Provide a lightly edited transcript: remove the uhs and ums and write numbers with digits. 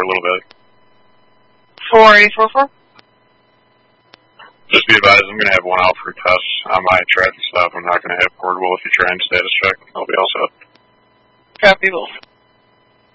a little bit. 4844? Just be advised, I'm going to have one out for tests on my traffic stop. I'm not going to have portable if you try and status check. I'll be all set. Copy both.